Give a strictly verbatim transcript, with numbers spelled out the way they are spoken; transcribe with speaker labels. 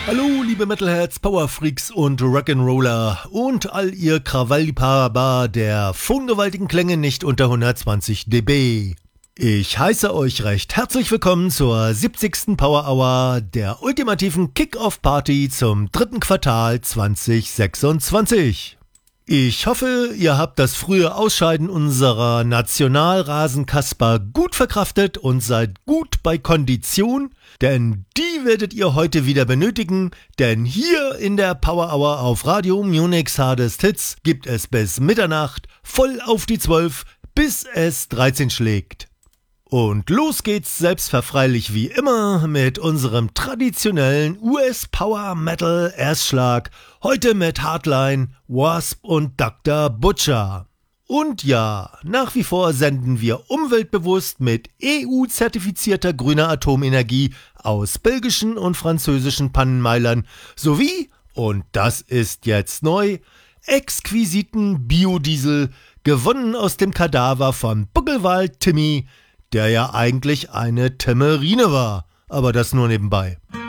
Speaker 1: Hallo liebe Metalheads, Powerfreaks und Rock'n'Roller und all ihr Krawallliebhaber der phongewaltigen Klänge nicht unter hundertzwanzig Dezibel. Ich heiße euch recht herzlich willkommen zur siebzigsten Power Hour der ultimativen Kick-Off-Party zum dritten Quartal zweitausendsechsundzwanzig. Ich hoffe, ihr habt das frühe Ausscheiden unserer Nationalrasenkasper gut verkraftet und seid gut bei Kondition, denn die werdet ihr heute wieder benötigen, denn hier in der Power Hour auf Radio Munich's Hardest Hits gibt es bis Mitternacht voll auf die zwölf, bis es dreizehn schlägt. Und los geht's selbstverfreilich wie immer mit unserem traditionellen U S-Power-Metal-Erstschlag, heute mit Hardline, Wasp und Doktor Butcher. Und ja, nach wie vor senden wir umweltbewusst mit E U-zertifizierter grüner Atomenergie aus belgischen und französischen Pannenmeilern sowie, und das ist jetzt neu, exquisiten Biodiesel, gewonnen aus dem Kadaver von Buckelwald Timmy, der ja eigentlich eine Temerine war, aber das nur nebenbei.